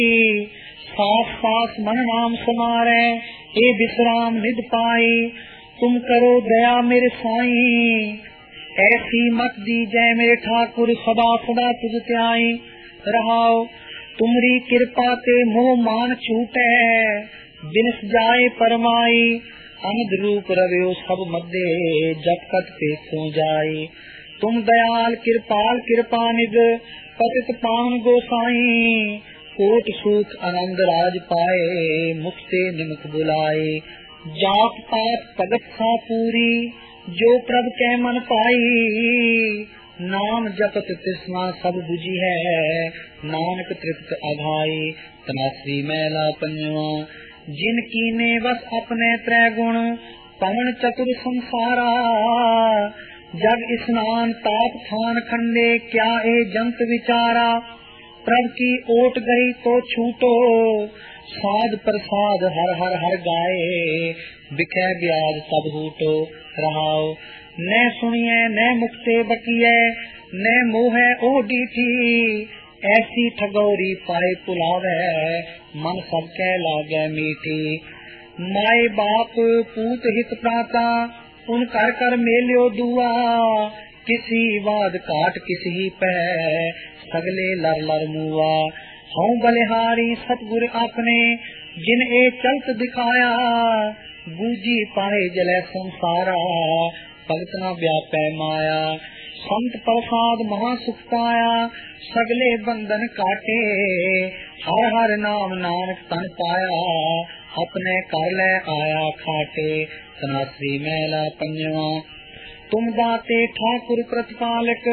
सास सास मन नाम समारे, ए विश्राम निध पाई। तुम करो दया मेरे साईं, ऐसी मत दीजै मेरे ठाकुर, सदा सदा तुझ त्याई। रहाओ तुमरी कृपा ते मोह मान छूटे, बिनस जाए परमाई। अनद रूप रव्यो सब मध्य, जब कत पेखो जाए। तुम दयाल कृपाल कृपा निध, पतित पावन गोसाई। कोट सुख आनंद राज पाए, मुख से निमुख बुलाए। जात पात भगत सा पूरी, जो प्रभ के मन पाई। नाम जपत तृष्णा सब बुझी है, नानक तृप्त अघाई। तनाश्री मैला पंजवा, जिन कीने बस अपने त्रय गुण। पवन चतुर संसारा, जग स्नान ताप थान खंडे। क्या ए जंत विचारा, प्रभ की ओट गई तो छूटो। साध प्रसाद हर हर हर गाए, बिखे ब्याज सब हूटो। रहाओ न सुनिए न मुख से बकिए, न मोहे ओडी थी। ऐसी ठगौरी पाए पुलावे, मन सबके लागे मीठी। माए बाप पूत हित प्राता, उन कर कर मेल्यो दुआ। किसी वाद काट किसी पै, सगले लर लर मुआ। हूँ बलिहारी सतगुर अपने, जिन ए चलत दिखाया। बूझी पाए जले संसारा, भगत न व्यापै माया। संत प्रसाद महा सुख पाया, सगले बंधन काटे। हर हर नाम नानक तन पाया, अपने कर ले आया खाटे। तनाश्री मैला पंजवा, तुम दाते ठाकुर प्रतिपालक।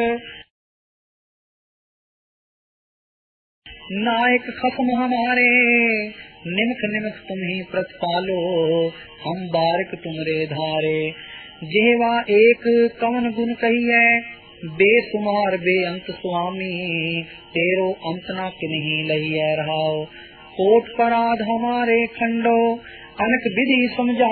नायक खसम हमारे, निमख निमख तुम ही प्रतिपालो। हम बारिक तुमरे धारे, जेवा एक कवन गुण कहिए। बेसुमार बेअंत स्वामी, तेरो अंत न किन्हीं लहिए। रहाओ कोट पराध हमारे खंडो, अनक विधि समझा।